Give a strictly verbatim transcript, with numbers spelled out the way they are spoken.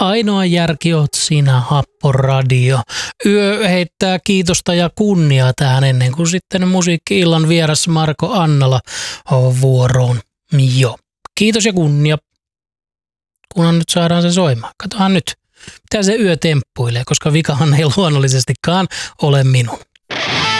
Ainoa järki oot sinä, Happoradio. Yö heittää kiitosta ja kunniaa tähän ennen kuin sitten musiikki-illan vieras Marko Annala on vuoroon. Jo. Kiitos ja kunnia. Kunhan nyt saadaan se soimaan. Katohan nyt, mitä se yö temppuilee, koska vikahan ei luonnollisestikaan ole minun.